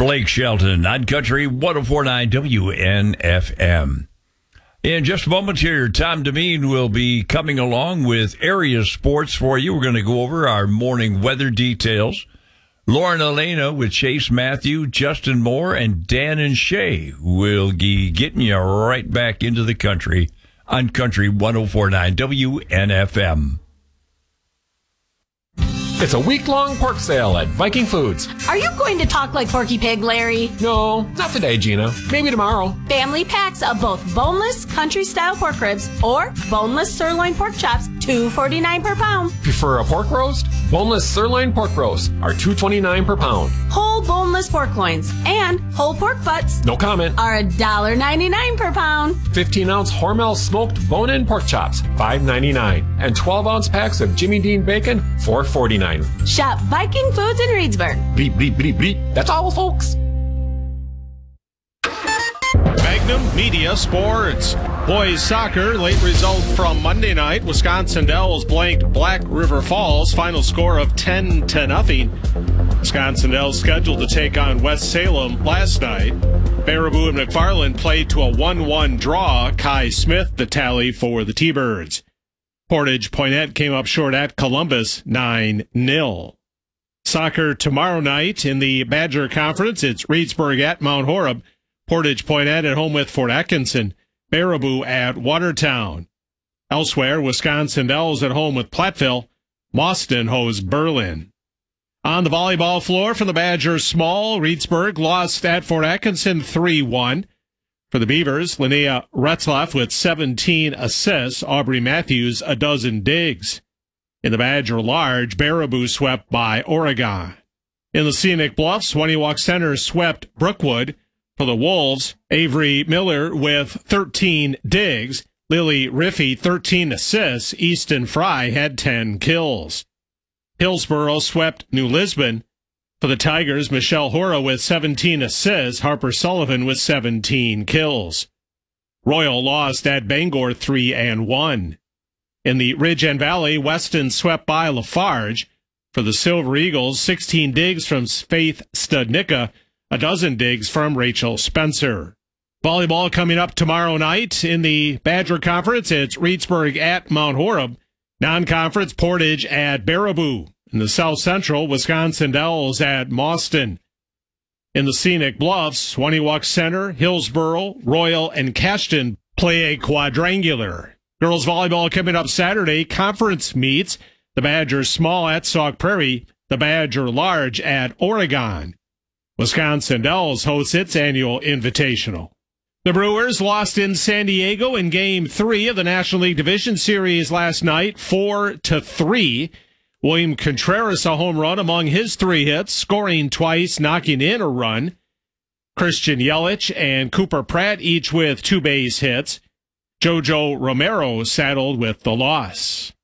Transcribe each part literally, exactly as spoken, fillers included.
Blake Shelton on Country one oh four point nine W N F M. In just a moment here, Tom Demeen will be coming along with area sports for you. We're going to go over our morning weather details. Lauren Elena with Chase Matthew, Justin Moore, and Dan and Shay will be getting you right back into the country on Country one oh four point nine W N F M. It's a week-long pork sale at Viking Foods. Are you going to talk like Porky Pig, Larry? No, not today, Gina. Maybe tomorrow. Family packs of both boneless country-style pork ribs or boneless sirloin pork chops, two forty-nine per pound. Prefer a pork roast? Boneless sirloin pork roast are two twenty-nine per pound. Whole boneless pork loins and whole pork butts. No comment. Are one ninety-nine per pound. fifteen ounce Hormel smoked bone-in pork chops, five ninety-nine, and twelve ounce packs of Jimmy Dean bacon, four forty-nine. Shop Viking Foods in Reedsburg. Bleep, bleep, bleep, bleep. That's all, folks. Magnum Media Sports. Boys soccer, late result from Monday night. Wisconsin Dells blanked Black River Falls. Final score of ten to nothing. Wisconsin Dells scheduled to take on West Salem last night. Baraboo and McFarland played to a one one draw. Kai Smith the tally for the T-Birds. Portage Poinet came up short at Columbus, nine nil. Soccer tomorrow night in the Badger Conference. It's Reedsburg at Mount Horeb. Portage Poinet at home with Fort Atkinson. Baraboo at Watertown. Elsewhere, Wisconsin Dells at home with Platteville. Mauston hosts Berlin. On the volleyball floor for the Badgers small, Reedsburg lost at Fort Atkinson three one. For the Beavers, Linnea Retzlaff with seventeen assists, Aubrey Matthews a dozen digs. In the Badger Large, Baraboo swept by Oregon. In the Scenic Bluffs, Swanee Center swept Brookwood. For the Wolves, Avery Miller with thirteen digs, Lily Riffey thirteen assists, Easton Fry had ten kills. Hillsboro swept New Lisbon. For the Tigers, Michelle Hora with seventeen assists, Harper Sullivan with seventeen kills. Royal lost at Bangor three and one. In the Ridge and Valley, Weston swept by Lafarge. For the Silver Eagles, sixteen digs from Faith Studnicka, a dozen digs from Rachel Spencer. Volleyball coming up tomorrow night in the Badger Conference. It's Reedsburg at Mount Horeb. Non-conference, Portage at Baraboo. In the South Central, Wisconsin Dells at Mauston. In the Scenic Bluffs, Swanee Center, Hillsboro, Royal, and Cashton play a quadrangular. Girls volleyball coming up Saturday. Conference meets. The Badger Small at Sauk Prairie. The Badger Large at Oregon. Wisconsin Dells hosts its annual invitational. The Brewers lost in San Diego in Game three of the National League Division Series last night, four to three. William Contreras a home run among his three hits, scoring twice, knocking in a run. Christian Yelich and Cooper Pratt each with two base hits. Jojo Romero saddled with the loss.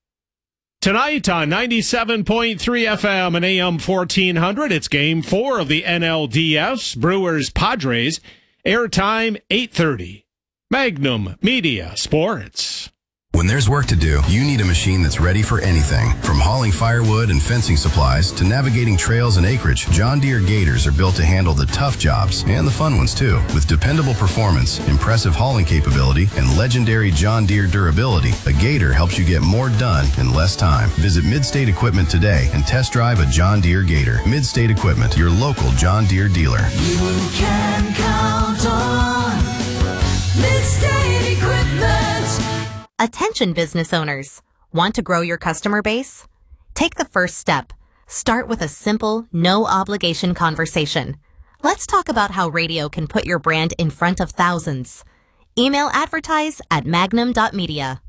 Tonight on ninety-seven point three F M and A M fourteen hundred, it's Game four of the N L D S, Brewers-Padres. Airtime eight thirty. Magnum Media Sports. When there's work to do, you need a machine that's ready for anything. From hauling firewood and fencing supplies to navigating trails and acreage, John Deere Gators are built to handle the tough jobs and the fun ones too. With dependable performance, impressive hauling capability, and legendary John Deere durability, a Gator helps you get more done in less time. Visit Midstate Equipment today and test drive a John Deere Gator. Midstate Equipment, your local John Deere dealer. You can count on Midstate Equipment. Attention business owners. Want to grow your customer base? Take the first step. Start with a simple, no-obligation conversation. Let's talk about how radio can put your brand in front of thousands. Email advertise at magnum dot media.